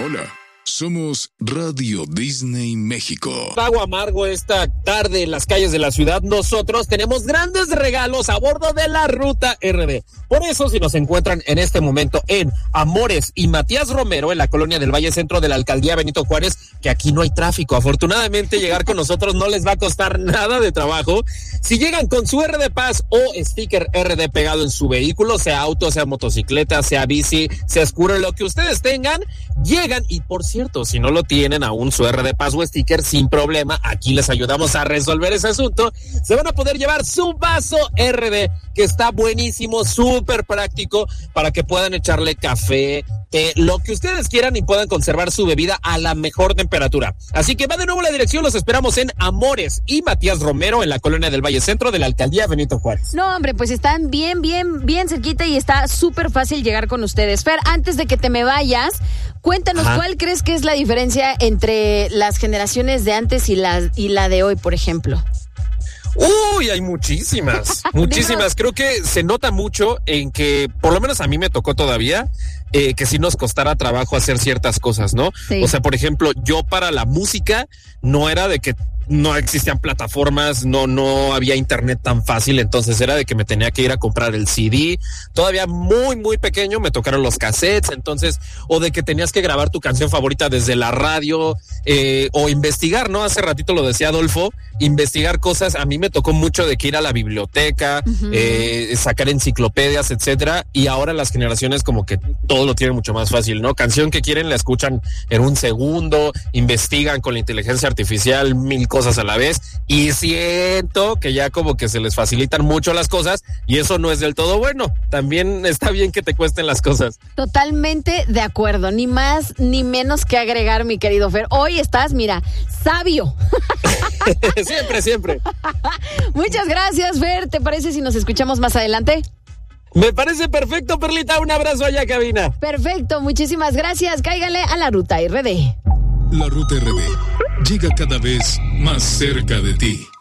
Hola, somos Radio Disney México. Trago amargo esta tarde en las calles de la ciudad. Nosotros tenemos grandes regalos a bordo de la Ruta RD. Por eso, si nos encuentran en este momento en Amores y Matías Romero, en la colonia del Valle Centro de la Alcaldía Benito Juárez, que aquí no hay tráfico. Afortunadamente, llegar con nosotros no les va a costar nada de trabajo. Si llegan con su RD Paz o sticker RD pegado en su vehículo, sea auto, sea motocicleta, sea bici, sea scooter, lo que ustedes tengan, llegan. Y por cierto, si no lo tienen aún su RD Paz o sticker, sin problema, aquí les ayudamos a resolver ese asunto. Se van a poder llevar su vaso RD, que está buenísimo, súper práctico, para que puedan echarle café, té, lo que ustedes quieran y puedan conservar su bebida a la mejor temperatura. Así que va de nuevo la dirección, los esperamos en Amores y Matías Romero, en la colonia del Valle Centro de la Alcaldía Benito Juárez. No, hombre, pues están bien cerquita y está súper fácil llegar con ustedes. Fer, antes de que te me vayas, cuéntanos, ¿cuál crees que es la diferencia entre las generaciones de antes y la de hoy, por ejemplo? Uy, hay muchísimas. Creo que se nota mucho en que, por lo menos a mí me tocó todavía, que sí nos costara trabajo hacer ciertas cosas, ¿no? Sí. O sea, por ejemplo, yo para la música no era de que no existían plataformas, no había internet tan fácil, entonces era de que me tenía que ir a comprar el CD. Todavía muy pequeño me tocaron los cassettes, entonces, o de que tenías que grabar tu canción favorita desde la radio, o investigar, ¿no? Hace ratito lo decía Adolfo, investigar cosas. A mí me tocó mucho de que ir a la biblioteca, sacar enciclopedias, etcétera, y ahora las generaciones como que todo lo tienen mucho más fácil, ¿no? Canción que quieren la escuchan en un segundo, investigan con la inteligencia artificial 1000 cosas a la vez, y siento que ya como que se les facilitan mucho las cosas, y eso no es del todo bueno. También está bien que te cuesten las cosas. Totalmente de acuerdo, ni más ni menos que agregar, mi querido Fer. Hoy estás, mira, sabio. Siempre. Muchas gracias, Fer. ¿Te parece si nos escuchamos más adelante? Me parece perfecto, Perlita. Un abrazo allá, cabina. Perfecto, muchísimas gracias. Cáigale a la Ruta RD. La Ruta RD llega cada vez más cerca de ti.